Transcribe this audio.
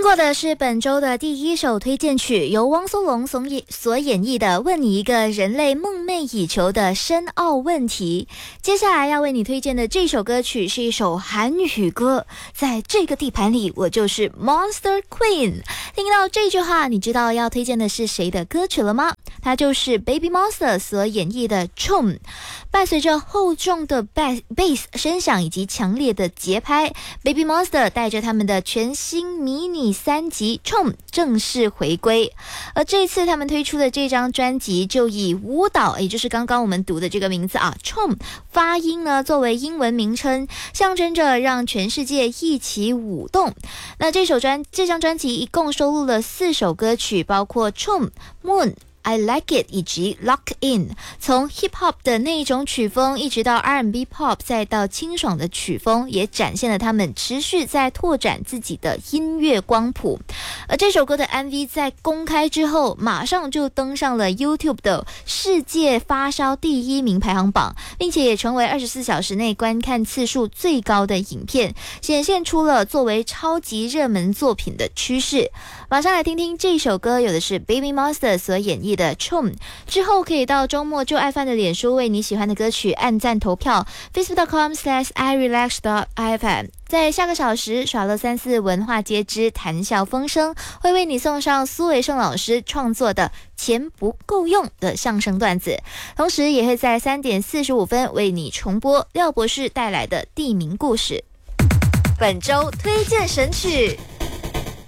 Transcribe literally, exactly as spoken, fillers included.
过的是本周的第一首推荐曲，由汪苏泷所演所演绎的《问你一个人类梦寐以求的深奥问题》。接下来要为你推荐的这首歌曲是一首韩语歌，在这个地盘里，我就是 Monster Queen。听到这句话，你知道要推荐的是谁的歌曲了吗？它就是 Baby Monster 所演绎的 Chom。伴随着厚重的 bass, bass 声响以及强烈的节拍， Baby Monster 带着他们的全新迷你三辑 Chom 正式回归。而这次他们推出的这张专辑就以舞蹈，也就是刚刚我们读的这个名字啊 Chom 发音呢作为英文名称，象征着让全世界一起舞动。那这首专这张专辑一共收录了四首歌曲，包括 Chom、Moon、I Like It 以及 Lock In， 从 Hip Hop 的那一种曲风一直到 R and B Pop， 再到清爽的曲风，也展现了他们持续在拓展自己的音乐光谱。而这首歌的 M V 在公开之后，马上就登上了 YouTube 的世界发烧第一名排行榜，并且也成为二十四小时内观看次数最高的影片，显现出了作为超级热门作品的趋势。马上来听听这首歌，有的是 Baby Monster 所演绎的 Chom。 之后可以到周末就爱饭的脸书为你喜欢的歌曲按赞投票， facebook dot com slash i relax dot f m。 在下个小时，耍乐三四文化街之谈笑风生会为你送上苏维盛老师创作的钱不够用的相声段子，同时也会在三点四十五分为你重播廖博士带来的地名故事。本周推荐神曲。